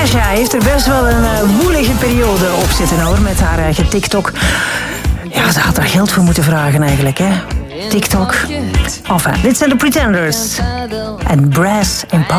Natasha heeft er best wel een woelige periode op zitten hoor, met haar eigen TikTok. Ja, ze had daar geld voor moeten vragen eigenlijk, hè. TikTok. Enfin, dit zijn de Pretenders. En Brass in Power.